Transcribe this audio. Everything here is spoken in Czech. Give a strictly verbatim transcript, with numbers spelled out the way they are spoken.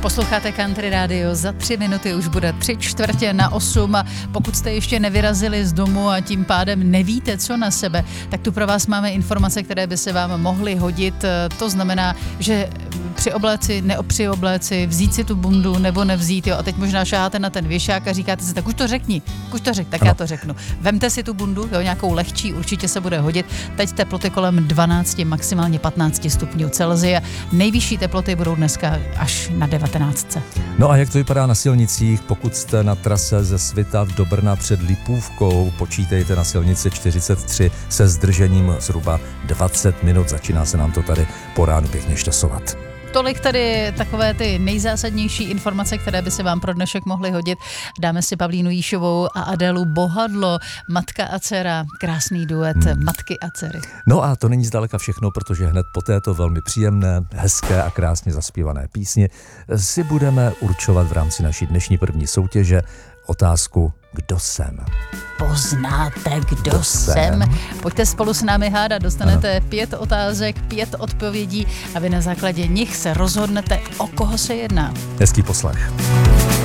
Posloucháte Country Radio, za tři minuty už bude tři čtvrtě na osm a pokud jste ještě nevyrazili z domu a tím pádem nevíte, co na sebe, tak tu pro vás máme informace, které by se vám mohly hodit. To znamená, že při obléci, neopři obléci, vzít si tu bundu nebo nevzít, jo, a teď možná šáháte na ten věšák a říkáte si, tak už to řekni, tak už to řek, tak ano. Já to řeknu. Vemte si tu bundu, jo, nějakou lehčí, určitě se bude hodit. Teď teploty kolem dvanáct, maximálně patnáct stupňů Celsia. Nejvyšší teploty budou dneska až na devatenáct. No a jak to vypadá na silnicích? Pokud jste na trase ze Svitav do Brna před Lipůvkou, počítejte na silnici čtyřicet tři se zdržením zhruba dvacet minut. Začíná se nám to tady po ránu pěkně šťasovat. Tolik tady takové ty nejzásadnější informace, které by se vám pro dnešek mohly hodit. Dáme si Pavlínu Jíšovou a Adélu Bohadlo, matka a dcera, krásný duet hmm. matky a dcery. No a to není zdaleka všechno, protože hned po této velmi příjemné, hezké a krásně zaspívané písni si budeme určovat v rámci naší dnešní první soutěže otázku Kdo jsem? Poznáte, kdo, kdo jsem? jsem? Pojďte spolu s námi hádat, dostanete ano. pět otázek, pět odpovědí a vy na základě nich se rozhodnete, o koho se jedná. Hezký poslech.